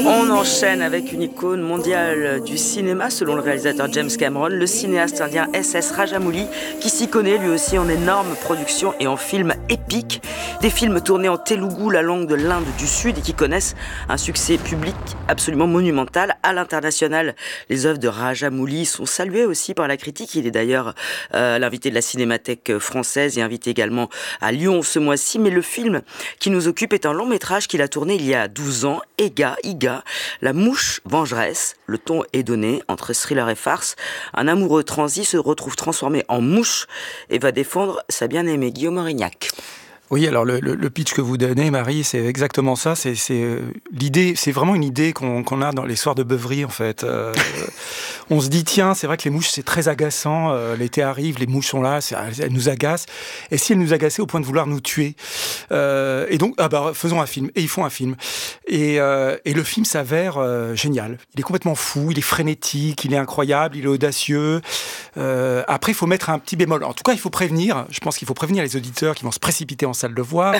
On enchaîne avec une icône mondiale du cinéma, selon le réalisateur James Cameron, le cinéaste indien S.S. Rajamouli, qui s'y connaît lui aussi en énormes productions et en films épiques. Des films tournés en Telugu, la langue de l'Inde du Sud, et qui connaissent un succès public absolument monumental. À l'international, les œuvres de Rajamouli sont saluées aussi par la critique. Il est d'ailleurs l'invité de la Cinémathèque française et invité également à Lyon ce mois-ci. Mais le film qui nous occupe est un long métrage qu'il a tourné il y a 12 ans, Iga, la mouche vengeresse. Le ton est donné entre thriller et farce. Un amoureux transi se retrouve transformé en mouche et va défendre sa bien-aimée. Guillaume Aurignac. Oui, alors le pitch que vous donnez, Marie, c'est exactement ça. C'est l'idée, c'est vraiment une idée qu'on a dans les soirs de beuverie, en fait. On se dit, tiens, c'est vrai que les mouches, c'est très agaçant. L'été arrive, les mouches sont là, elles nous agacent. Et si elles nous agaçaient au point de vouloir nous tuer et donc, faisons un film. Et ils font un film. Et le film s'avère génial. Il est complètement fou, il est frénétique, il est incroyable, il est audacieux. Après, il faut mettre un petit bémol. En tout cas, il faut prévenir. Je pense qu'il faut prévenir les auditeurs qui vont se précipiter en salle de voir.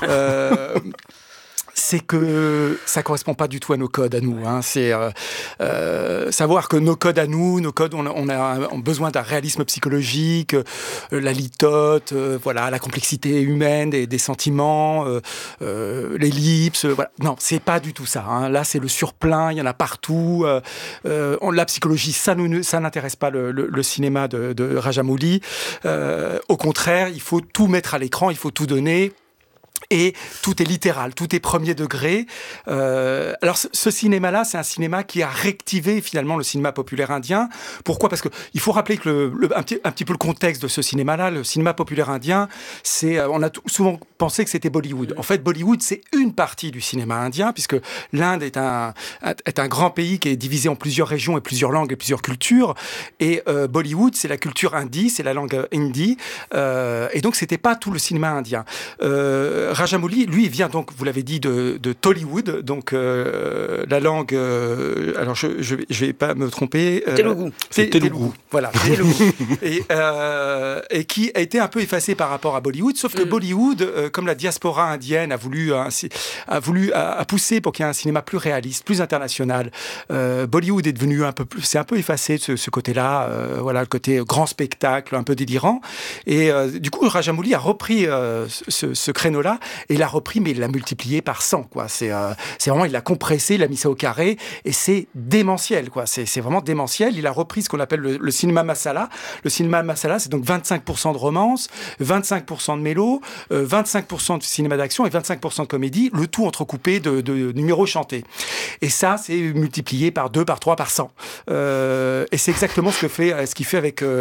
C'est que ça correspond pas du tout à nos codes à nous. C'est savoir que nos codes à nous, on a besoin d'un réalisme psychologique, la litote, voilà, la complexité humaine, des sentiments, l'ellipse. Voilà. Non, c'est pas du tout ça. Là, c'est le surplein. Il y en a partout. La psychologie, ça n'intéresse pas le cinéma de Rajamouli. Au contraire, il faut tout mettre à l'écran, il faut tout donner. Et tout est littéral, tout est premier degré. Alors ce cinéma-là, c'est un cinéma qui a réactivé finalement le cinéma populaire indien. Pourquoi ? Parce que il faut rappeler que un petit peu le contexte de ce cinéma-là. Le cinéma populaire indien, on a souvent pensé que c'était Bollywood. En fait, Bollywood, c'est une partie du cinéma indien, puisque l'Inde est un grand pays qui est divisé en plusieurs régions et plusieurs langues et plusieurs cultures. Et Bollywood, c'est la culture indie, c'est la langue hindi. Et donc, c'était pas tout le cinéma indien. Rajamouli, lui, il vient donc, vous l'avez dit, de Tollywood, donc la langue. Alors, je vais pas me tromper. Telugu. C'est Telugu. Voilà. Telugu. Et qui a été un peu effacé par rapport à Bollywood, sauf que Bollywood, comme la diaspora indienne a poussé pour qu'il y ait un cinéma plus réaliste, plus international. Bollywood est devenu c'est un peu effacé de ce côté-là, voilà, le côté grand spectacle, un peu délirant. Et du coup, Rajamouli a repris ce créneau-là. Et il l'a repris, mais il l'a multiplié par 100, quoi. C'est vraiment, il l'a compressé, il l'a mis ça au carré, et c'est démentiel, quoi. C'est vraiment démentiel. Il a repris ce qu'on appelle le cinéma masala. Le cinéma masala, c'est donc 25% de romance, 25% de mélo, 25% de cinéma d'action et 25% de comédie, le tout entrecoupé de numéros chantés. Et ça, c'est multiplié par 2, par 3, par 100. Et c'est exactement ce qu'il fait avec